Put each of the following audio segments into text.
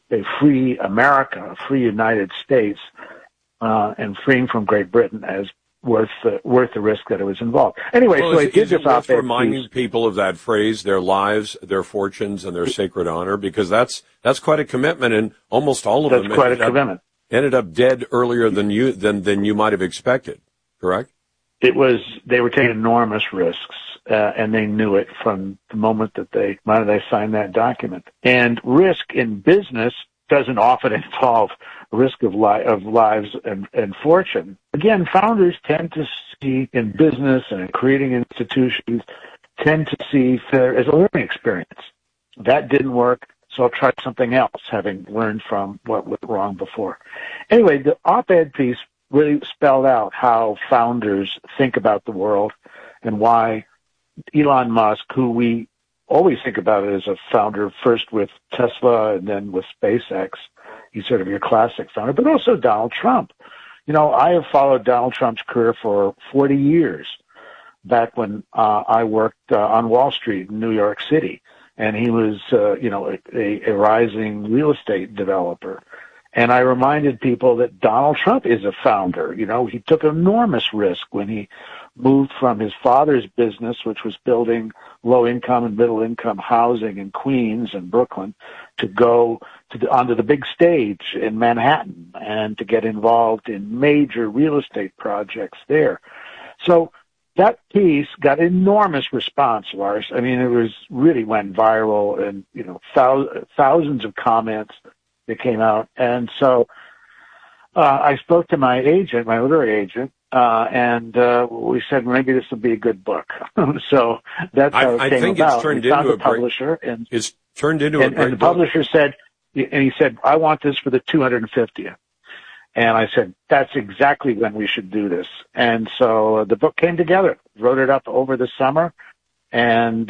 a free America, a free United States, and freeing from Great Britain as worth the risk that it was involved. Anyway, well, so I did this op-ed reminding piece. people of that phrase, their lives, their fortunes, and their sacred honor, because that's quite a commitment, and almost all of them ended up dead earlier than you might have expected. Correct? They were taking enormous risks, and they knew it from the moment that they signed that document. And risk in business doesn't often involve risk of lives and fortune. Again, founders tend to see in business and in creating institutions, tend to see failure as a learning experience. That didn't work, so I'll try something else, having learned from what went wrong before. Anyway, the op-ed piece really spelled out how founders think about the world and why Elon Musk, who we always think about it as a founder, first with Tesla and then with SpaceX. He's sort of your classic founder, but also Donald Trump. You know, I have followed Donald Trump's career for 40 years, back when I worked on Wall Street in New York City, and he was, a rising real estate developer. And I reminded people that Donald Trump is a founder. You know, he took enormous risk when he moved from his father's business, which was building low-income and middle-income housing in Queens and Brooklyn, to go onto the big stage in Manhattan and to get involved in major real estate projects there. So that piece got enormous response, Lars. I mean, it really went viral, and, you know, thousands of comments that came out. And so I spoke to my agent, my literary agent, and we said maybe this will be a good book. So that's how it came about. It's turned we found into a publisher, and it's turned into a great and the publisher said, and he said, I want this for the 250th. And I said, that's exactly when we should do this. And so the book came together, wrote it up over the summer, and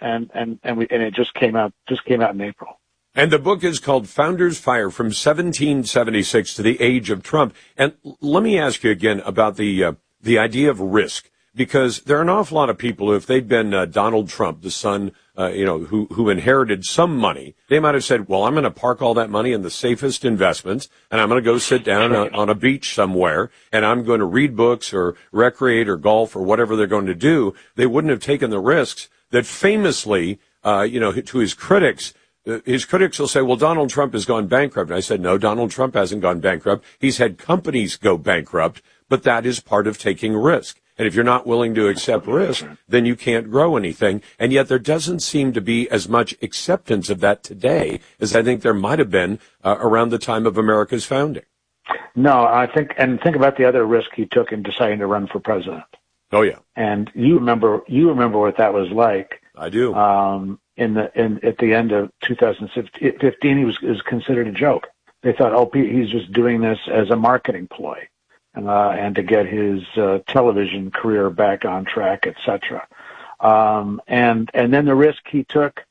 it just came out in April. And the book is called Founders Fire, from 1776 to the Age of Trump. And let me ask you again about the idea of risk, because there are an awful lot of people who, if they'd been Donald Trump, the son, who inherited some money, they might have said, well, I'm going to park all that money in the safest investments, and I'm going to go sit down on a beach somewhere, and I'm going to read books or recreate or golf or whatever they're going to do. They wouldn't have taken the risks that famously, to his critics will say, well, Donald Trump has gone bankrupt. And I said, no, Donald Trump hasn't gone bankrupt. He's had companies go bankrupt, but that is part of taking risk. And if you're not willing to accept risk, then you can't grow anything. And yet there doesn't seem to be as much acceptance of that today as I think there might have been around the time of America's founding. No, think about the other risk he took in deciding to run for president. Oh, yeah. And you remember what that was like. I do. At the end of 2015, he was considered a joke. They thought, he's just doing this as a marketing ploy, and to get his television career back on track, etc. And then the risk he took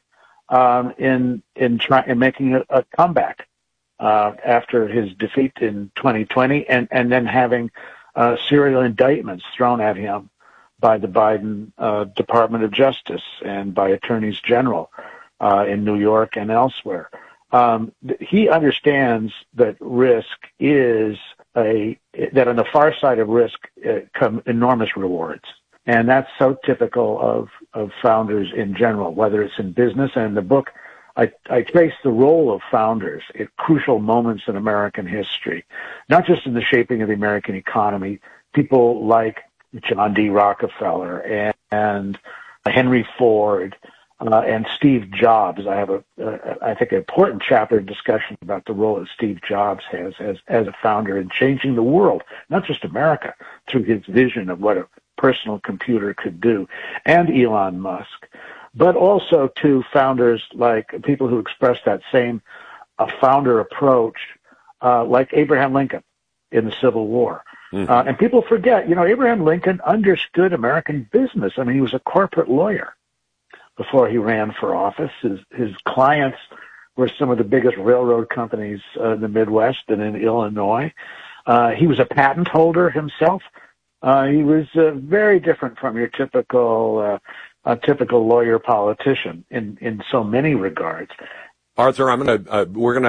in making a comeback after his defeat in 2020, and then having serial indictments thrown at him by the Biden Department of Justice and by attorneys general in New York and elsewhere. He understands that risk is that on the far side of risk come enormous rewards. And that's so typical of founders in general, whether it's in business. And in the book, I trace the role of founders at crucial moments in American history, not just in the shaping of the American economy. People like John D. Rockefeller and Henry Ford and Steve Jobs. I have I think, an important chapter of discussion about the role that Steve Jobs has as a founder in changing the world, not just America, through his vision of what a personal computer could do, and Elon Musk, but also to founders like people who express that same founder approach, like Abraham Lincoln in the Civil War. Mm-hmm. And people forget, Abraham Lincoln understood American business. I mean, he was a corporate lawyer before he ran for office. His clients were some of the biggest railroad companies in the Midwest and in Illinois. He was a patent holder himself. He was very different from your typical lawyer politician in so many regards. Arthur, we're going to